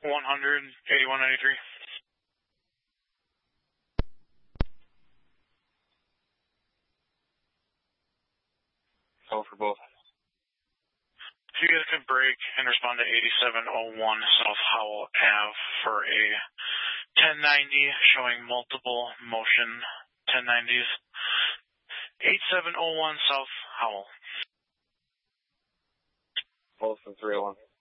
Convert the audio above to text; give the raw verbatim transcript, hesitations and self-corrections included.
one hundred, eighty-one ninety-three. Call for both. If you guys could break and respond to eighty-seven oh one South Howell Ave for a ten ninety showing multiple motion ten nineties. eighty-seven oh one South Howell. Both from three oh one.